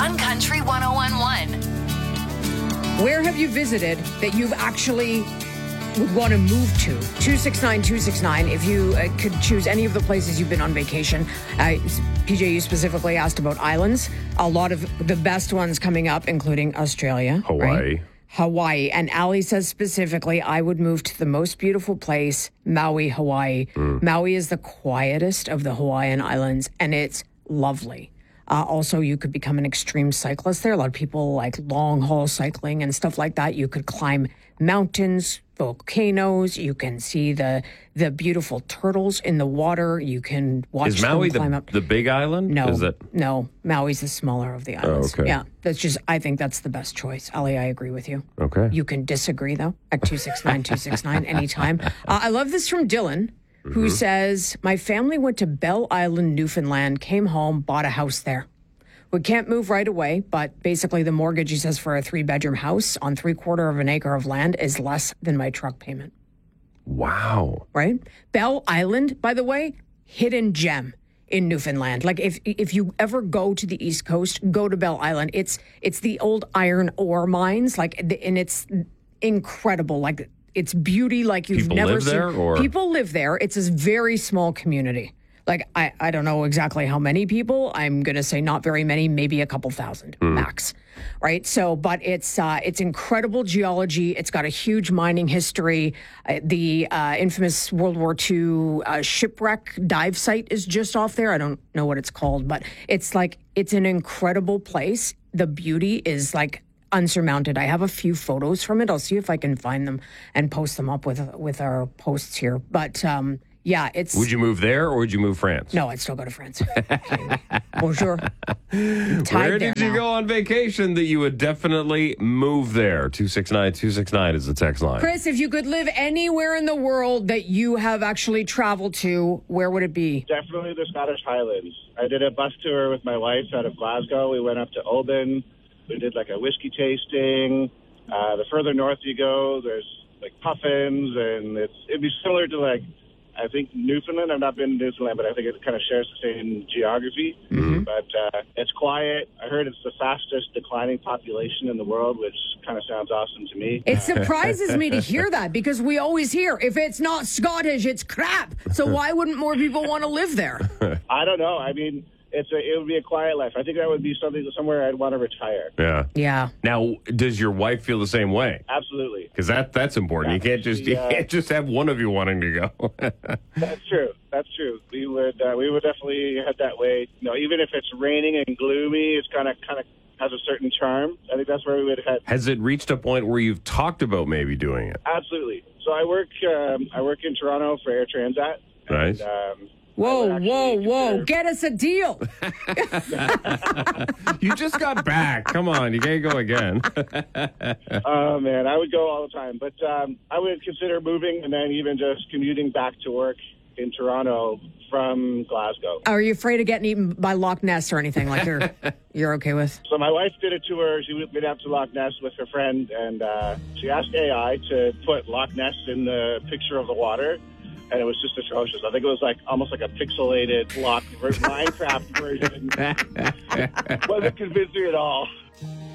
on Country 101.1. Where have you visited that you've actually would want to move to? 269-269. If you could choose any of the places you've been on vacation. PJ, you specifically asked about islands. A lot of the best ones coming up, including Australia. Hawaii. Right? Hawaii. And Ali says specifically, I would move to the most beautiful place, Maui, Hawaii. Maui is the quietest of the Hawaiian islands, and it's lovely. Also, you could become an extreme cyclist there. A lot of people like long haul cycling and stuff like that. You could climb mountains, volcanoes. You can see the beautiful turtles in the water. You can watch Is Maui them climb up. the big island? No, Is that... no. Maui's the smaller of the islands. okay. Yeah, I think that's the best choice. Ali, I agree with you. Okay. You can disagree, though, at 269-269 anytime. I love this from Dylan, who says, my family went to Belle Island, Newfoundland, came home, bought a house there. We can't move right away, but basically the mortgage, he says, for a 3-bedroom house on 3/4 of an acre of land is less than my truck payment. Wow. Right? Belle Island, by the way, hidden gem in Newfoundland. Like if you ever go to the East Coast, go to Belle Island. It's the old iron ore mines, and it's incredible. Like it's beauty like you've People never live seen. there, or? People live there. It's a very small community. Like I don't know exactly how many people. I'm going to say not very many, maybe a couple thousand max. Right? So, but it's incredible geology. It's got a huge mining history. The infamous World War II shipwreck dive site is just off there. I don't know what it's called, but it's an incredible place. The beauty is like unsurmounted. I have a few photos from it. I'll see if I can find them and post them up with our posts here. But yeah, it's... Would you move there or would you move France? No, I'd still go to France. Bonjour. Where did you go on vacation that you would definitely move there? 269-269 is the text line. Chris, if you could live anywhere in the world that you have actually traveled to, where would it be? Definitely the Scottish Highlands. I did a bus tour with my wife out of Glasgow. We went up to Oban. We did like a whiskey tasting. The further north you go, there's like puffins, and it'd be similar to like, I think Newfoundland. I've not been to Newfoundland, but I think it kind of shares the same geography. But it's quiet. I heard it's the fastest declining population in the world, which kind of sounds awesome to me. It surprises me to hear that because we always hear if it's not Scottish, it's crap. So why wouldn't more people want to live there? I don't know. I mean, it would be a quiet life. I think that would be somewhere I'd want to retire. Yeah. Yeah. Now, does your wife feel the same way? Absolutely. Because that's important. Yeah, you can't just have one of you wanting to go. That's true. That's true. We would definitely head that way. You know, even if it's raining and gloomy, it's kind of has a certain charm. I think that's where we would head. Has it reached a point where you've talked about maybe doing it? Absolutely. So I work in Toronto for Air Transat. Right. And, Whoa. Get us a deal. You just got back. Come on. You can't go again. Oh, man. I would go all the time. But I would consider moving and then even just commuting back to work in Toronto from Glasgow. Are you afraid of getting eaten by Loch Ness or anything like you're okay with? So my wife did a tour. She went up to Loch Ness with her friend, and she asked AI to put Loch Ness in the picture of the water. And it was just atrocious. I think it was almost like a pixelated Minecraft version. Wasn't convincing at all.